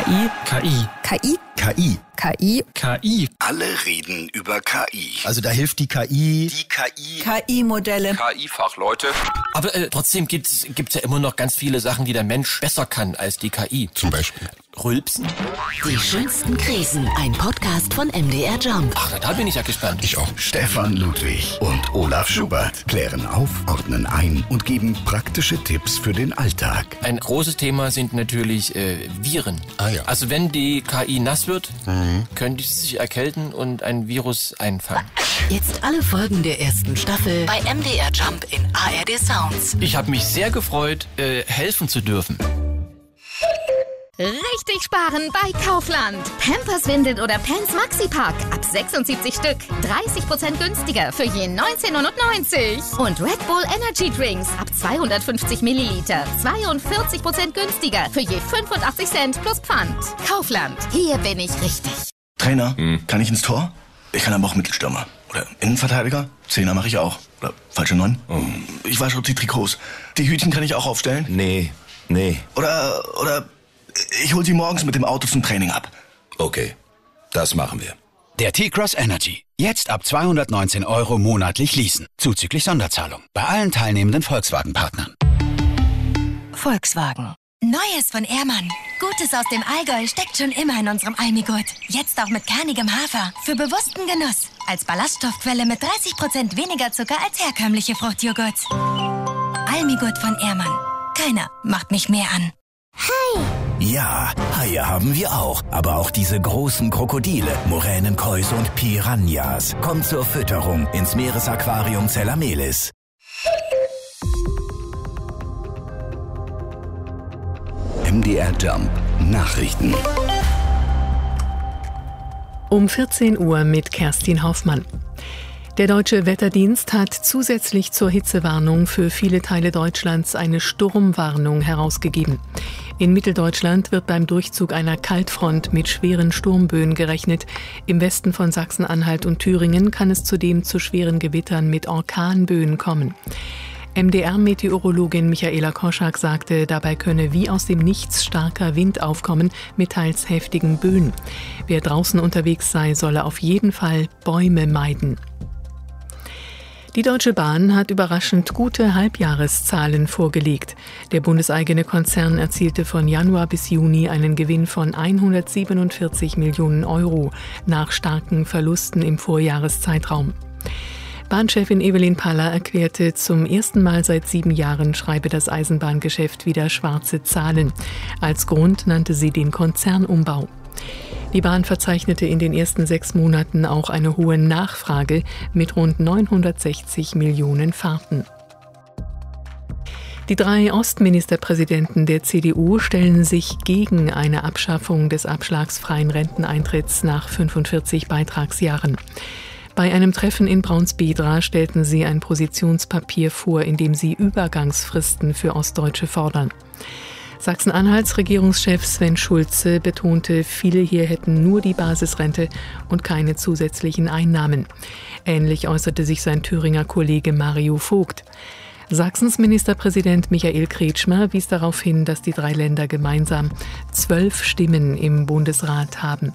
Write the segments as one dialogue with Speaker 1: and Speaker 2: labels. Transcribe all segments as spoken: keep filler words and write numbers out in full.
Speaker 1: I.
Speaker 2: K I.
Speaker 1: K I.
Speaker 3: K I.
Speaker 1: K I.
Speaker 2: K I.
Speaker 3: Alle reden über K I. Also da hilft die K I.
Speaker 2: Die K I.
Speaker 1: K I-Modelle.
Speaker 2: K I-Fachleute. Aber äh, trotzdem gibt's gibt's ja immer noch ganz viele Sachen, die der Mensch besser kann als die K I.
Speaker 3: Zum Beispiel
Speaker 2: Rülpsen.
Speaker 4: Die schönsten Krisen. Ein Podcast von M D R Jump.
Speaker 2: Ach, da bin ich ja gespannt.
Speaker 3: Ich auch. Stefan Ludwig und Olaf Schubert klären auf, ordnen ein und geben praktische Tipps für den Alltag.
Speaker 2: Ein großes Thema sind natürlich äh, Viren.
Speaker 3: Ah ja.
Speaker 2: Also wenn die K I nass wird, mhm. könnte sie sich erkälten und ein Virus einfangen.
Speaker 4: Jetzt alle Folgen der ersten Staffel bei M D R Jump in A R D Sounds.
Speaker 2: Ich habe mich sehr gefreut, äh, helfen zu dürfen.
Speaker 5: Richtig sparen bei Kaufland. Pampers, Windeln oder Pants Maxipack ab sechsundsiebzig Stück. dreißig Prozent günstiger für je neunzehn neunundneunzig. Und Red Bull Energy Drinks ab zweihundertfünfzig Milliliter. zweiundvierzig Prozent günstiger für je fünfundachtzig Cent plus Pfand. Kaufland. Hier bin ich richtig.
Speaker 6: Trainer, hm. kann ich ins Tor? Ich kann aber auch Mittelstürmer. Oder Innenverteidiger? Zehner mache ich auch. Oder falsche Neun? Oh. Ich wasche die Trikots. Die Hütchen kann ich auch aufstellen?
Speaker 7: Nee, nee.
Speaker 6: Oder, oder... Ich hol sie morgens mit dem Auto zum Training ab.
Speaker 7: Okay, das machen wir.
Speaker 8: Der T-Cross Energy. Jetzt ab zweihundertneunzehn Euro monatlich leasen. Zuzüglich Sonderzahlung. Bei allen teilnehmenden Volkswagen-Partnern.
Speaker 9: Volkswagen. Neues von Ehrmann. Gutes aus dem Allgäu steckt schon immer in unserem Almigurt. Jetzt auch mit kernigem Hafer. Für bewussten Genuss. Als Ballaststoffquelle mit dreißig Prozent weniger Zucker als herkömmliche Fruchtjoghurts. Almigurt von Ehrmann. Keiner macht mich mehr an.
Speaker 10: Hi! Ja, Haie haben wir auch. Aber auch diese großen Krokodile, Muränen, Käuse und Piranhas. Kommt zur Fütterung ins Meeresaquarium Zellamelis.
Speaker 3: M D R Jump Nachrichten.
Speaker 11: Um vierzehn Uhr mit Kerstin Hoffmann. Der Deutsche Wetterdienst hat zusätzlich zur Hitzewarnung für viele Teile Deutschlands eine Sturmwarnung herausgegeben. In Mitteldeutschland wird beim Durchzug einer Kaltfront mit schweren Sturmböen gerechnet. Im Westen von Sachsen-Anhalt und Thüringen kann es zudem zu schweren Gewittern mit Orkanböen kommen. M D R-Meteorologin Michaela Koschak sagte, dabei könne wie aus dem Nichts starker Wind aufkommen mit teils heftigen Böen. Wer draußen unterwegs sei, solle auf jeden Fall Bäume meiden. Die Deutsche Bahn hat überraschend gute Halbjahreszahlen vorgelegt. Der bundeseigene Konzern erzielte von Januar bis Juni einen Gewinn von hundertsiebenundvierzig Millionen Euro nach starken Verlusten im Vorjahreszeitraum. Bahnchefin Evelyn Paller erklärte, zum ersten Mal seit sieben Jahren schreibe das Eisenbahngeschäft wieder schwarze Zahlen. Als Grund nannte sie den Konzernumbau. Die Bahn verzeichnete in den ersten sechs Monaten auch eine hohe Nachfrage mit rund neunhundertsechzig Millionen Fahrten. Die drei Ostministerpräsidenten der C D U stellen sich gegen eine Abschaffung des abschlagsfreien Renteneintritts nach fünfundvierzig Beitragsjahren. Bei einem Treffen in Braunsbedra stellten sie ein Positionspapier vor, in dem sie Übergangsfristen für Ostdeutsche fordern. Sachsen-Anhalts Regierungschef Sven Schulze betonte, viele hier hätten nur die Basisrente und keine zusätzlichen Einnahmen. Ähnlich äußerte sich sein Thüringer Kollege Mario Vogt. Sachsens Ministerpräsident Michael Kretschmer wies darauf hin, dass die drei Länder gemeinsam zwölf Stimmen im Bundesrat haben.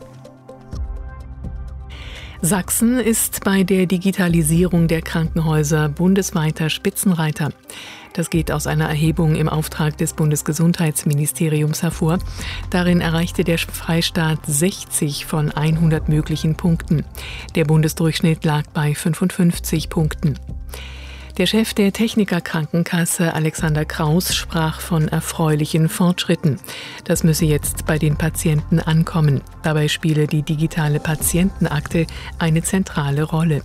Speaker 11: Sachsen ist bei der Digitalisierung der Krankenhäuser bundesweiter Spitzenreiter. Das geht aus einer Erhebung im Auftrag des Bundesgesundheitsministeriums hervor. Darin erreichte der Freistaat sechzig von hundert möglichen Punkten. Der Bundesdurchschnitt lag bei fünfundfünfzig Punkten. Der Chef der Techniker-Krankenkasse Alexander Kraus sprach von erfreulichen Fortschritten. Das müsse jetzt bei den Patienten ankommen. Dabei spiele die digitale Patientenakte eine zentrale Rolle.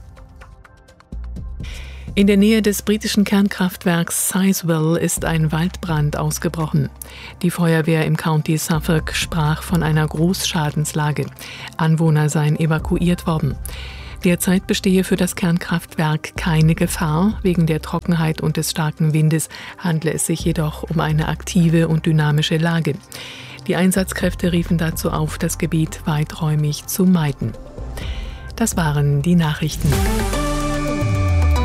Speaker 11: In der Nähe des britischen Kernkraftwerks Sizewell ist ein Waldbrand ausgebrochen. Die Feuerwehr im County Suffolk sprach von einer Großschadenslage. Anwohner seien evakuiert worden. Derzeit bestehe für das Kernkraftwerk keine Gefahr. Wegen der Trockenheit und des starken Windes handle es sich jedoch um eine aktive und dynamische Lage. Die Einsatzkräfte riefen dazu auf, das Gebiet weiträumig zu meiden. Das waren die Nachrichten.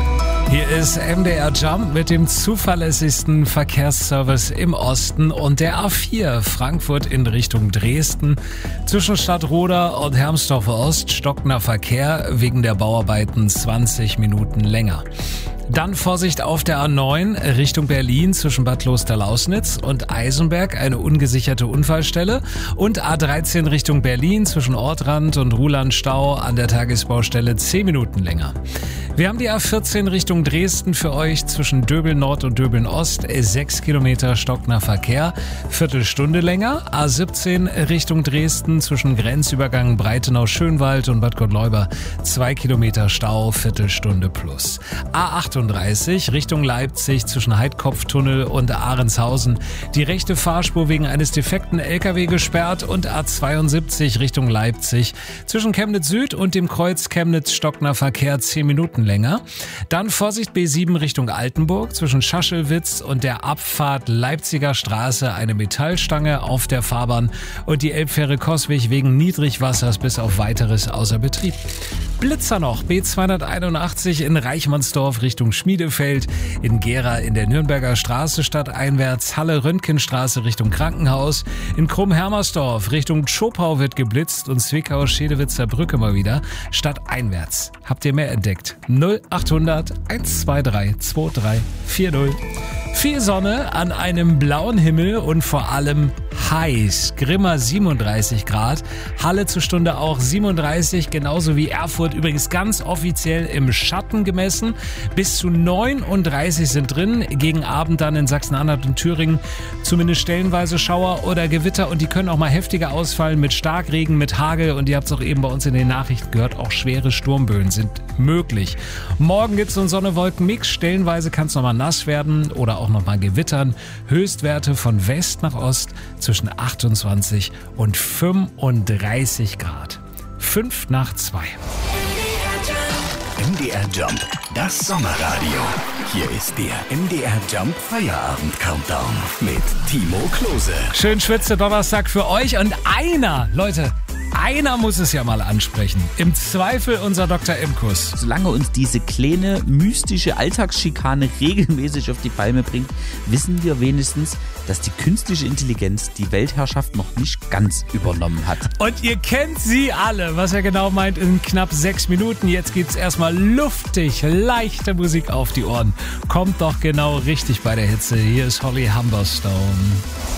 Speaker 1: Hier ist M D R Jump mit dem zuverlässigsten Verkehrsservice im Osten und der A vier Frankfurt in Richtung Dresden. Zwischen Stadtroda und Hermsdorfer Ost stockender Verkehr wegen der Bauarbeiten zwanzig Minuten länger. Dann Vorsicht auf der A neun Richtung Berlin zwischen Bad Kloster-Lausnitz und Eisenberg, eine ungesicherte Unfallstelle. Und A dreizehn Richtung Berlin zwischen Ortrand und Ruhlandstau an der Tagesbaustelle zehn Minuten länger. Wir haben die A vierzehn Richtung Dresden für euch zwischen Döbeln Nord und Döbeln Ost, sechs Kilometer stockender Verkehr, Viertelstunde länger. A siebzehn Richtung Dresden zwischen Grenzübergang Breitenau-Schönwald und Bad Gottleuba, zwei Kilometer Stau, Viertelstunde plus. A achtunddreißig Richtung Leipzig zwischen Heidkopftunnel und Ahrenshausen, die rechte Fahrspur wegen eines defekten L K W gesperrt und A zweiundsiebzig Richtung Leipzig zwischen Chemnitz Süd und dem Kreuz Chemnitz stockender Verkehr zehn Minuten länger. Dann Vorsicht B sieben Richtung Altenburg zwischen Schaschelwitz und der Abfahrt Leipziger Straße, eine Metallstange auf der Fahrbahn und die Elbfähre Coswig wegen Niedrigwassers bis auf weiteres außer Betrieb. Blitzer noch, B zweihunderteinundachtzig in Reichmannsdorf Richtung Schmiedefeld, in Gera in der Nürnberger Straße stadteinwärts, Halle-Röntgenstraße Richtung Krankenhaus, in Krumm-Hermersdorf Richtung Tschopau wird geblitzt und Zwickau-Schedewitzer Brücke mal wieder stadteinwärts. Habt ihr mehr entdeckt? null achthundert hundertzweiunddreißig drei vier null. Viel Sonne an einem blauen Himmel und vor allem heiß. Grimma siebenunddreißig Grad, Halle zur Stunde auch siebenunddreißig, genauso wie Erfurt übrigens ganz offiziell im Schatten gemessen. Bis zu neununddreißig sind drin, gegen Abend dann in Sachsen-Anhalt und Thüringen zumindest stellenweise Schauer oder Gewitter und die können auch mal heftiger ausfallen mit Starkregen, mit Hagel und ihr habt es auch eben bei uns in den Nachrichten gehört, auch schwere Sturmböen sind möglich. Morgen gibt es so einen Sonne-Wolken-Mix, stellenweise kann es nochmal nass werden oder auch nochmal gewittern. Höchstwerte von West nach Ost zwischen achtundzwanzig und fünfunddreißig Grad. Fünf nach zwei.
Speaker 3: M D R Jump, das Sommerradio. Hier ist der M D R Jump Feierabend Countdown mit Timo Klose.
Speaker 1: Schön schwitze Donnerstag für euch und einer, Leute, einer muss es ja mal ansprechen. Im Zweifel unser Doktor Imkus.
Speaker 12: Solange uns diese kleine, mystische Alltagsschikane regelmäßig auf die Palme bringt, wissen wir wenigstens, dass die künstliche Intelligenz die Weltherrschaft noch nicht ganz übernommen hat.
Speaker 1: Und ihr kennt sie alle, was er genau meint, in knapp sechs Minuten. Jetzt gibt's erstmal luftig, leichte Musik auf die Ohren. Kommt doch genau richtig bei der Hitze. Hier ist Holly Humberstone.